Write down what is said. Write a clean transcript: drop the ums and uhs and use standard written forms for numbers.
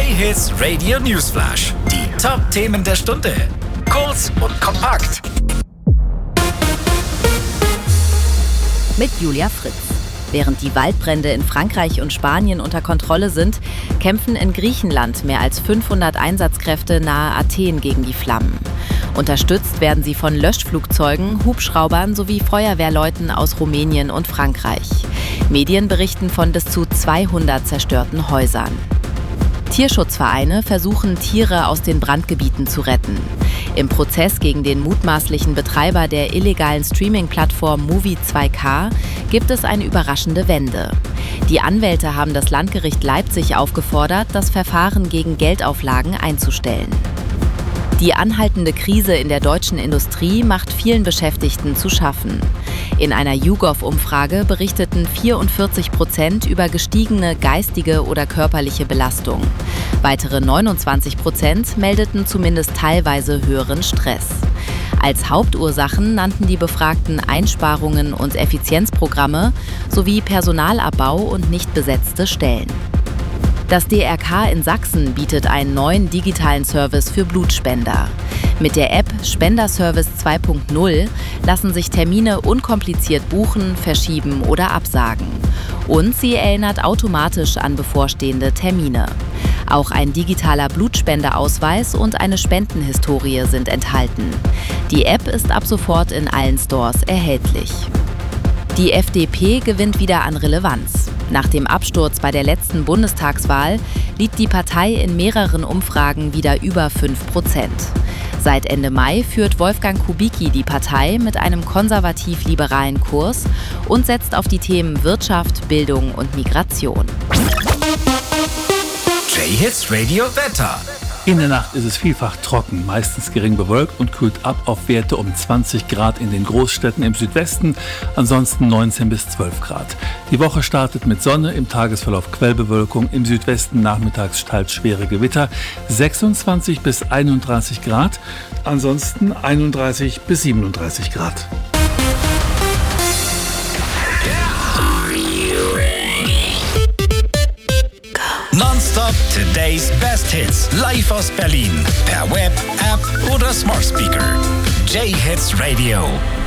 J-Hits Radio Newsflash. Die Top-Themen der Stunde. Kurz und kompakt. Mit Julia Fritz. Während die Waldbrände in Frankreich und Spanien unter Kontrolle sind, kämpfen in Griechenland mehr als 500 Einsatzkräfte nahe Athen gegen die Flammen. Unterstützt werden sie von Löschflugzeugen, Hubschraubern sowie Feuerwehrleuten aus Rumänien und Frankreich. Medien berichten von bis zu 200 zerstörten Häusern. Tierschutzvereine versuchen, Tiere aus den Brandgebieten zu retten. Im Prozess gegen den mutmaßlichen Betreiber der illegalen Streaming-Plattform Movie2K gibt es eine überraschende Wende. Die Anwälte haben das Landgericht Leipzig aufgefordert, das Verfahren gegen Geldauflagen einzustellen. Die anhaltende Krise in der deutschen Industrie macht vielen Beschäftigten zu schaffen. In einer YouGov-Umfrage berichteten 44% über gestiegene geistige oder körperliche Belastung. Weitere 29% meldeten zumindest teilweise höheren Stress. Als Hauptursachen nannten die Befragten Einsparungen und Effizienzprogramme sowie Personalabbau und nicht besetzte Stellen. Das DRK in Sachsen bietet einen neuen digitalen Service für Blutspender. Mit der App Spenderservice 2.0 lassen sich Termine unkompliziert buchen, verschieben oder absagen. Und sie erinnert automatisch an bevorstehende Termine. Auch ein digitaler Blutspendeausweis und eine Spendenhistorie sind enthalten. Die App ist ab sofort in allen Stores erhältlich. Die FDP gewinnt wieder an Relevanz. Nach dem Absturz bei der letzten Bundestagswahl liegt die Partei in mehreren Umfragen wieder über 5%. Seit Ende Mai führt Wolfgang Kubicki die Partei mit einem konservativ-liberalen Kurs und setzt auf die Themen Wirtschaft, Bildung und Migration. J-Hits Radio Wetter. In der Nacht ist es vielfach trocken, meistens gering bewölkt und kühlt ab auf Werte um 20 Grad in den Großstädten im Südwesten, ansonsten 19 bis 12 Grad. Die Woche startet mit Sonne, im Tagesverlauf Quellbewölkung, im Südwesten nachmittags teils schwere Gewitter, 26 bis 31 Grad, ansonsten 31 bis 37 Grad. Nonstop Today's Best Hits. Live aus Berlin. Per Web, App oder Smart Speaker. J-Hits Radio.